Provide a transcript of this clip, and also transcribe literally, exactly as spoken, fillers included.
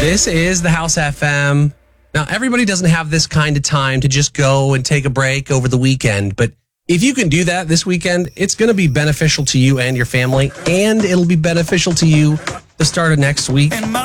This is the House F M. Now, everybody doesn't have this kind of time to just go and take a break over the weekend, but if you can do that this weekend, it's going to be beneficial to you and your family, and it'll be beneficial to you the start of next week.